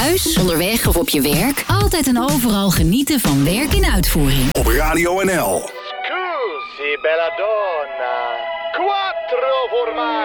Thuis, onderweg of op je werk. Altijd en overal genieten van werk in uitvoering. Op Radio NL. Scusi, bella donna. 4 voor mij.